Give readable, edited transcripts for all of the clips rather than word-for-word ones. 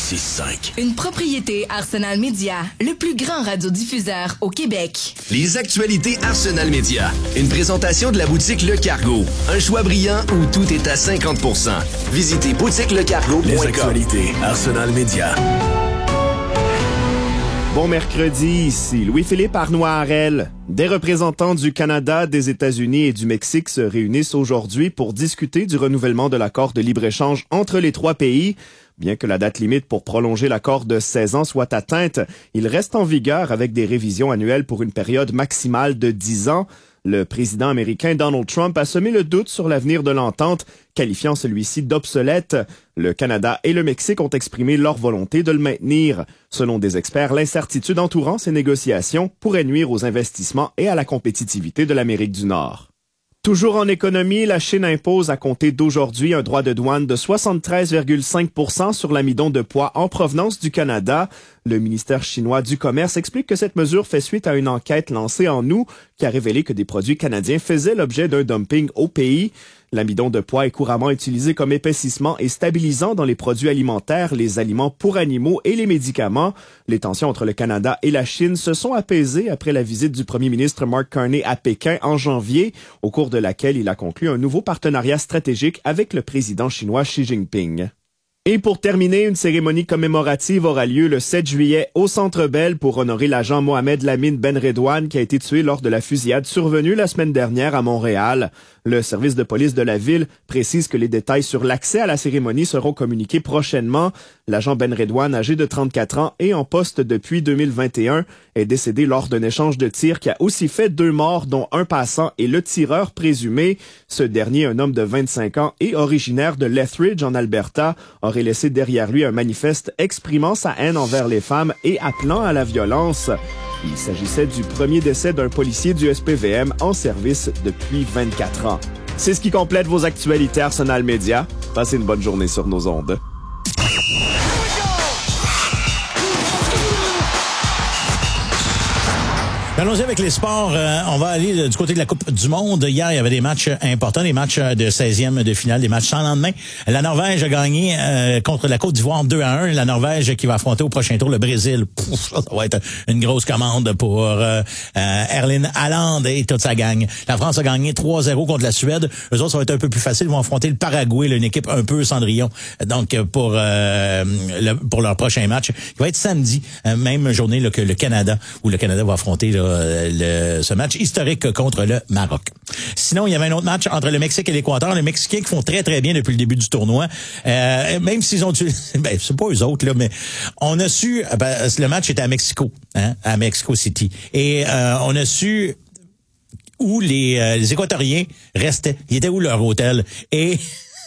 1065. Une propriété Arsenal Média, le plus grand radiodiffuseur au Québec. Les actualités Arsenal Média. Une présentation de la boutique Le Cargo. Un choix brillant où tout est à 50%. Visitez boutiquelecargo.com. Les actualités Arsenal Média. Bon mercredi, ici Louis-Philippe Arnois-Harel. Des représentants du Canada, des États-Unis et du Mexique se réunissent aujourd'hui pour discuter du renouvellement de l'accord de libre-échange entre les trois pays. Bien que la date limite pour prolonger l'accord de 16 ans soit atteinte, il reste en vigueur avec des révisions annuelles pour une période maximale de 10 ans. Le président américain Donald Trump a semé le doute sur l'avenir de l'entente, qualifiant celui-ci d'obsolète. Le Canada et le Mexique ont exprimé leur volonté de le maintenir. Selon des experts, l'incertitude entourant ces négociations pourrait nuire aux investissements et à la compétitivité de l'Amérique du Nord. Toujours en économie, la Chine impose à compter d'aujourd'hui un droit de douane de 73,5% sur l'amidon de poids en provenance du Canada. Le ministère chinois du Commerce explique que cette mesure fait suite à une enquête lancée en août qui a révélé que des produits canadiens faisaient l'objet d'un dumping au pays. L'amidon de poids est couramment utilisé comme épaississement et stabilisant dans les produits alimentaires, les aliments pour animaux et les médicaments. Les tensions entre le Canada et la Chine se sont apaisées après la visite du premier ministre Mark Carney à Pékin en janvier, au cours de laquelle il a conclu un nouveau partenariat stratégique avec le président chinois Xi Jinping. Et pour terminer, une cérémonie commémorative aura lieu le 7 juillet au Centre Bell pour honorer l'agent Mohamed Lamine Benredouane qui a été tué lors de la fusillade survenue la semaine dernière à Montréal. Le service de police de la ville précise que les détails sur l'accès à la cérémonie seront communiqués prochainement. L'agent Benredouane, âgé de 34 ans et en poste depuis 2021, est décédé lors d'un échange de tirs qui a aussi fait 2 morts, dont un passant et le tireur présumé. Ce dernier, un homme de 25 ans et originaire de Lethbridge en Alberta, aurait laissé derrière lui un manifeste exprimant sa haine envers les femmes et appelant à la violence. Il s'agissait du premier décès d'un policier du SPVM en service depuis 24 ans. C'est ce qui complète vos actualités Arsenal Média. Passez une bonne journée sur nos ondes. Allons-y avec les sports. On va aller du côté de la Coupe du Monde. Hier, il y avait des matchs importants, des matchs de 16e de finale, des matchs sans lendemain. La Norvège a gagné contre la Côte d'Ivoire 2-1. La Norvège qui va affronter au prochain tour le Brésil. Ça va être une grosse commande pour Erling Haaland et toute sa gang. La France a gagné 3-0 contre la Suède. Eux autres, ça va être un peu plus facile. Ils vont affronter le Paraguay, là, une équipe un peu Cendrillon. Donc, pour leur prochain match, qui va être samedi, même journée là, que le Canada, où le Canada va affronter là, ce match historique contre le Maroc. Sinon, il y avait un autre match entre le Mexique et l'Équateur. Les Mexicains qui font très, très bien depuis le début du tournoi. Même s'ils ont c'est pas eux autres, là, mais on a su, le match était à Mexico, à Mexico City. Et on a su où les Équatoriens restaient. Ils étaient où leur hôtel? Et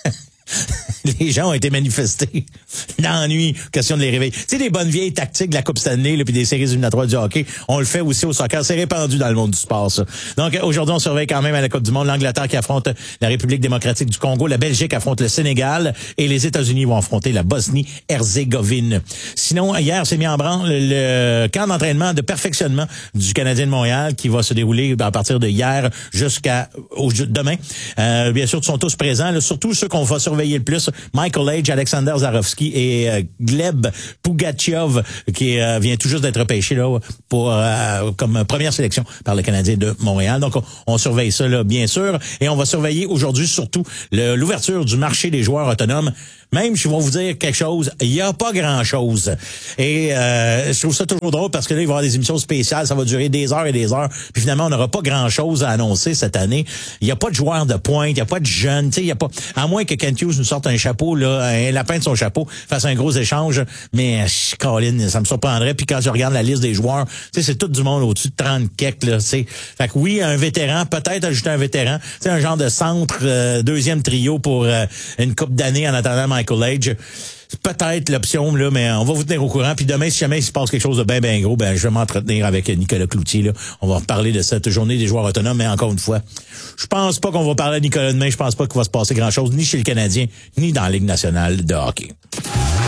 les gens ont été manifestés l'ennui, question de les réveiller. Tu sais, des bonnes vieilles tactiques de la Coupe Stanley, là, puis des séries éliminatoires du hockey, on le fait aussi au soccer. C'est répandu dans le monde du sport, ça. Donc, aujourd'hui, on surveille quand même à la Coupe du Monde l'Angleterre qui affronte la République démocratique du Congo, la Belgique affronte le Sénégal et les États-Unis vont affronter la Bosnie-Herzégovine. Sinon, hier, s'est mis en branle le camp d'entraînement de perfectionnement du Canadien de Montréal qui va se dérouler à partir de hier jusqu'à demain. Bien sûr, ils sont tous présents, là, surtout ceux qu'on va surveiller le plus. Michael Age, Alexander Zarovski et Gleb Pugachev qui vient tout juste d'être repêché là pour comme première sélection par le Canadien de Montréal. Donc on surveille ça là bien sûr et on va surveiller aujourd'hui surtout l'ouverture du marché des joueurs autonomes. Même je vais vous dire quelque chose, il y a pas grand-chose. Et je trouve ça toujours drôle parce que là il va y avoir des émissions spéciales, ça va durer des heures et des heures. Puis finalement on n'aura pas grand-chose à annoncer cette année. Il y a pas de joueurs de pointe, il y a pas de jeunes, tu sais, il y a pas à moins que Kent Hughes nous sorte un chapeau là, un lapin de son chapeau, fasse un gros échange, mais Colin, ça me surprendrait. Puis quand je regarde la liste des joueurs, tu sais c'est tout du monde au-dessus de 30 kek là, tu sais. Fait que oui, un vétéran, peut-être ajouter un vétéran, tu sais un genre de centre deuxième trio pour une couple d'années en attendant Michael Age. C'est peut-être l'option, là, mais on va vous tenir au courant. Puis demain, si jamais il se passe quelque chose de bien, bien gros, je vais m'entretenir avec Nicolas Cloutier, là. On va reparler de cette journée des joueurs autonomes, mais encore une fois, je pense pas qu'on va parler à Nicolas demain. Je pense pas qu'il va se passer grand-chose, ni chez le Canadien, ni dans la Ligue nationale de hockey. 100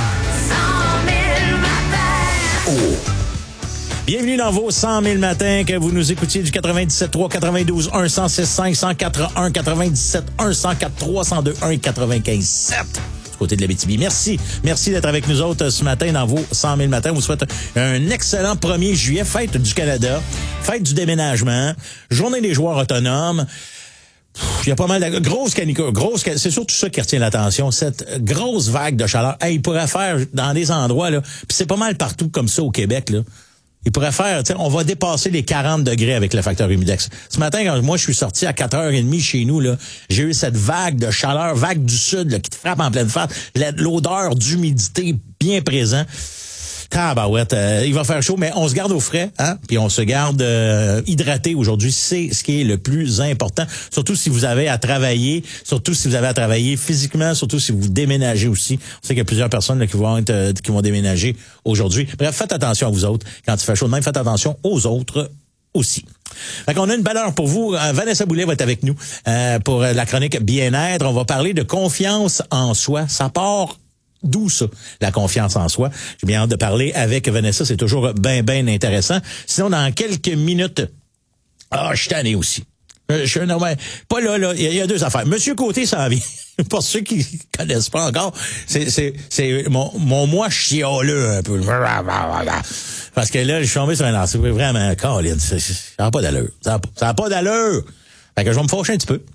000 matins. Oh. Bienvenue dans vos 100 000 matins, que vous nous écoutiez du 97.3, 92.1, 106.5, 104.1, 97.1, 104.3, 102.1 et 95.7. côté de l'Abitibi. Merci d'être avec nous autres ce matin dans vos 100 000 matins. On vous souhaite un excellent 1er juillet, fête du Canada, fête du déménagement, journée des joueurs autonomes. Il y a pas mal de grosses canicules, c'est surtout ça qui retient l'attention, cette grosse vague de chaleur. Hey, il pourrait faire dans des endroits là, puis c'est pas mal partout comme ça au Québec là. Il pourrait faire, on va dépasser les 40 degrés avec le facteur humidex. Ce matin, quand moi je suis sorti à 4h30 chez nous là, j'ai eu cette vague de chaleur, vague du sud là, qui te frappe en pleine face, l'odeur d'humidité bien présente. Tabarouette, il va faire chaud, mais on se garde au frais, hein, puis on se garde hydraté aujourd'hui. C'est ce qui est le plus important, surtout si vous avez à travailler, physiquement, surtout si vous déménagez aussi. On sait qu'il y a plusieurs personnes là, qui vont déménager aujourd'hui. Bref, faites attention à vous autres quand il fait chaud. Même faites attention aux autres aussi. Fait qu'on a une belle heure pour vous. Vanessa Boulet va être avec nous pour la chronique bien-être. On va parler de confiance en soi. Ça part d'où ça, la confiance en soi? J'ai bien hâte de parler avec Vanessa, c'est toujours bien intéressant. Sinon, dans quelques minutes, je suis tanné aussi. Non, mais pas là, il y a deux affaires. Monsieur Côté s'en vient. Pour ceux qui connaissent pas encore, c'est mon moi chialeux un peu. Parce que là, je suis tombé sur un lance. C'est vraiment, Colin, ça n'a pas d'allure. Ça n'a pas d'allure. Fait que je vais me fâcher un petit peu.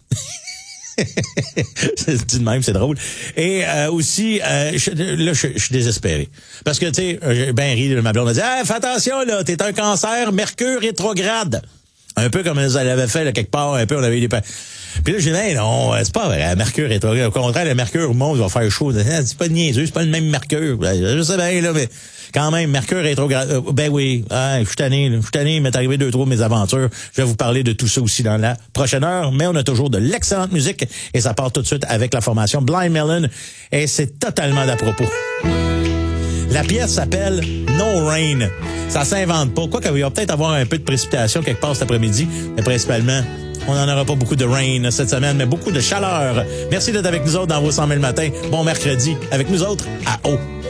C'est dit de même, c'est drôle. Et aussi, je suis désespéré. Parce que, tu sais, j'ai bien ri, ma blonde a dit, fais attention, là, t'es un cancer, Mercure rétrograde. Un peu comme elle avait fait, là, quelque part, un peu, on avait eu des... Puis là, j'ai dit, non, c'est pas vrai, Mercure rétrograde. Au contraire, le Mercure monte, il va faire chaud. C'est pas niaiseux, c'est pas le même Mercure. Je sais bien, là, mais quand même, Mercure rétrograde. Ben oui, je suis tanné, il m'est arrivé 2-3 de mes aventures. Je vais vous parler de tout ça aussi dans la prochaine heure, mais on a toujours de l'excellente musique et ça part tout de suite avec la formation Blind Melon et c'est totalement d'à propos. La pièce s'appelle No Rain. Ça s'invente pas. Quoi qu'il va peut-être avoir un peu de précipitation quelque part cet après-midi, mais principalement, on n'en aura pas beaucoup de rain cette semaine, mais beaucoup de chaleur. Merci d'être avec nous autres dans vos 100 000 matins. Bon mercredi avec nous autres à Haut.